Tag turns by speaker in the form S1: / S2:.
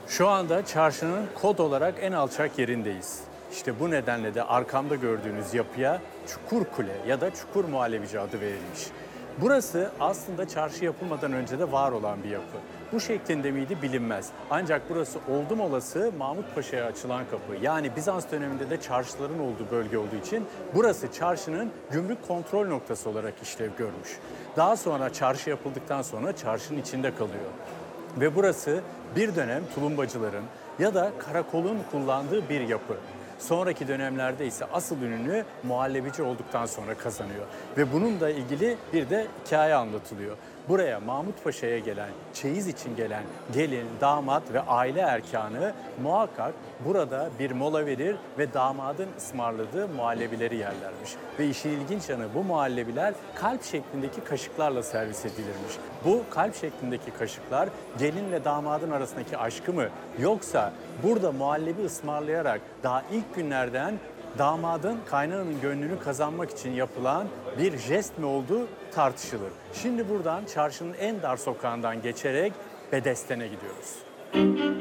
S1: Şu anda çarşının kod olarak en alçak yerindeyiz. İşte bu nedenle de arkamda gördüğünüz yapıya Çukur Kule ya da Çukur Muhallebici adı verilmiş. Burası aslında çarşı yapılmadan önce de var olan bir yapı. Bu şeklinde miydi bilinmez. Ancak burası oldum olası Mahmut Paşa'ya açılan kapı. Yani Bizans döneminde de çarşıların olduğu bölge olduğu için burası çarşının gümrük kontrol noktası olarak işlev görmüş. Daha sonra çarşı yapıldıktan sonra çarşının içinde kalıyor. Ve burası bir dönem tulumbacıların ya da karakolun kullandığı bir yapı. Sonraki dönemlerde ise asıl ününü muhallebici olduktan sonra kazanıyor. Ve bununla ilgili bir de hikaye anlatılıyor. Buraya Mahmut Paşa'ya gelen, çeyiz için gelen gelin, damat ve aile erkanı muhakkak burada bir mola verir ve damadın ısmarladığı muhallebileri yerlermiş. Ve işin ilginç yanı bu muhallebiler kalp şeklindeki kaşıklarla servis edilirmiş. Bu kalp şeklindeki kaşıklar gelinle damadın arasındaki aşkı mı yoksa burada muhallebi ısmarlayarak daha ilk günlerden damadın kaynananın gönlünü kazanmak için yapılan bir jest mi olduğu tartışılır. Şimdi buradan çarşının en dar sokağından geçerek Bedesten'e gidiyoruz.